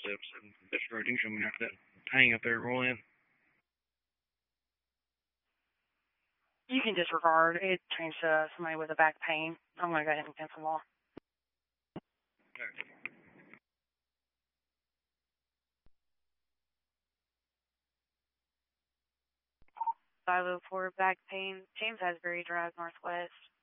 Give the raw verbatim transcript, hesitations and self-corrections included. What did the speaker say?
forceps and disregarding showing out that hang up there roll in. You can disregard. It changed to somebody with a back pain. I'm going to go ahead and cancel them all. Okay. five oh four back pain, James Asbury Drive, Northwest.